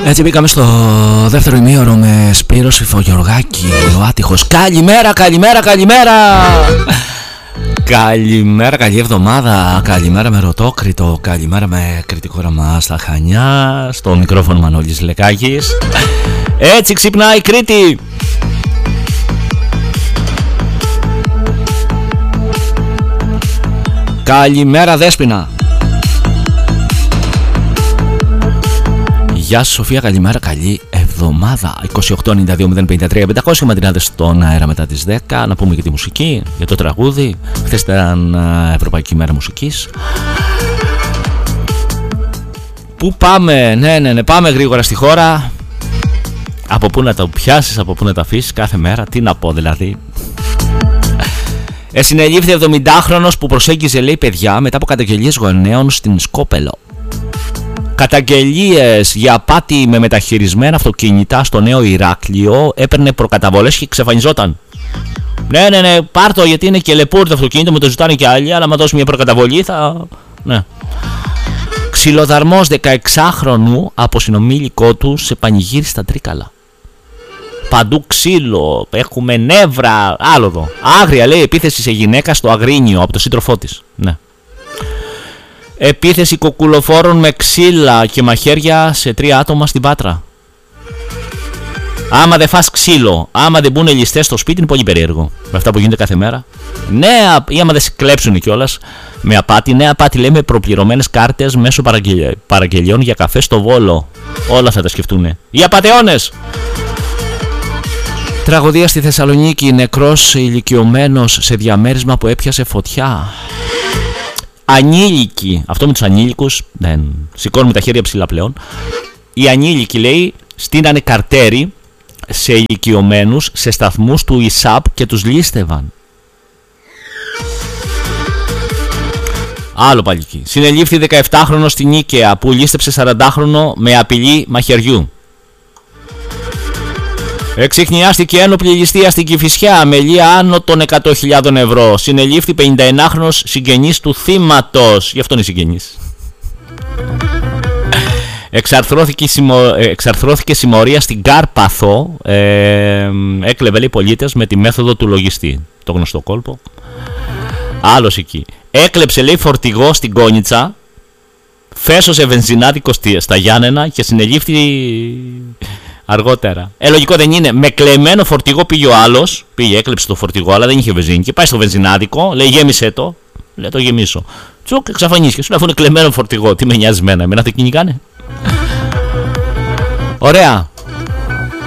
Έτσι μπήκαμε στο δεύτερο ημίωρο με Σπύρο Σιφογιοργάκη, ο άτυχος. Καλημέρα, καλημέρα, καλημέρα. Καλημέρα, καλή εβδομάδα. Καλημέρα με Ρωτόκριτο. Καλημέρα με κριτικό όραμα στα Χανιά. Στο μικρόφωνο Μανώλης Λεκάκης. Έτσι ξυπνάει η Κρήτη. Καλημέρα Δέσποινα. Γεια σου Σοφία, καλημέρα, καλή εβδομάδα. 28-92-053-500 μαντινάδες στον αέρα μετά τις 10. Να πούμε για τη μουσική, για το τραγούδι. Χθες ήταν Ευρωπαϊκή Μέρα Μουσικής. Πού πάμε? Ναι, πάμε γρήγορα στη χώρα. Από πού να τα πιάσεις, από πού να τα αφήσεις κάθε μέρα. Τι να πω δηλαδή. Συνελήφθη 70χρονος που προσέγγιζε, λέει, παιδιά μετά από καταγγελίες γονέων στην Σκόπελο. Καταγγελίες για απάτη με μεταχειρισμένα αυτοκίνητα στο Νέο Ηράκλειο. Έπαιρνε προκαταβολές και εξαφανιζόταν. Ναι, πάρ' το γιατί είναι και λεπούρ το αυτοκίνητο, μου το ζητάνε και άλλοι. Αλλά άμα δώσει μια προκαταβολή θα. Ναι. Ξυλοδαρμός 16χρονου από συνομήλικό του σε πανηγύρι στα Τρίκαλα. Παντού ξύλο, έχουμε νεύρα. Άλλο εδώ. Άγρια, λέει, επίθεση σε γυναίκα στο Αγρίνιο από το σύντροφό της. Ναι. Επίθεση κοκκουλοφόρων με ξύλα και μαχαίρια σε 3 άτομα στην Πάτρα. Άμα δεν φας ξύλο, άμα δεν μπουν ληστές στο σπίτι, είναι πολύ περίεργο. Με αυτά που γίνονται κάθε μέρα. Ναι, ή άμα δεν σε κλέψουν κιόλας με απάτη. Ναι, απάτη, λέει, με προπληρωμένες κάρτες μέσω παραγγελιών για καφέ στο Βόλο. Όλα θα τα σκεφτούν. Οι απατεώνες! Τραγωδία στη Θεσσαλονίκη. Νεκρός ηλικιωμένος σε διαμέρισμα που έπιασε φωτιά. Ανήλικοι, αυτό με τους ανήλικους δεν σηκώνουμε τα χέρια ψηλά πλέον. Οι ανήλικοι, λέει, στείνανε καρτέρι σε ηλικιωμένους σε σταθμούς του ΙΣΑΠ και τους λίστευαν. Άλλο παλικί. Συνελήφθη 17χρονο στην Νίκαια που λίστεψε 40χρονο με απειλή μαχαιριού. Εξιχνιάστηκε ένοπλη ληστεία στην Κηφισιά με λία άνω των 100.000 ευρώ. Συνελήφθη 51χρονος συγγενής του θύματος. Γι' αυτό είναι συγγενής. Εξαρθρώθηκε συμμορία στην Κάρπαθο. Έκλεβε, λέει, πολίτες με τη μέθοδο του λογιστή. Το γνωστό κόλπο. Άλλος εκεί. Έκλεψε, λέει, φορτηγό στην Κόνιτσα. Φέσωσε βενζινάδικο στα Γιάννενα και συνελήφθη αργότερα. Λογικό δεν είναι. Με κλεμμένο φορτηγό πήγε ο άλλος. Πήγε, έκλεψε το φορτηγό, αλλά δεν είχε βενζίνη. Και πάει στο βενζινάδικο, λέει, γέμισε το. Λέει, το γεμίσω. Τσουκ, εξαφανίστηκε. Σου λέει, αφού είναι κλεμμένο φορτηγό, τι με νοιάζει εμένα, εμένα το κυνηγάνε. Ωραία.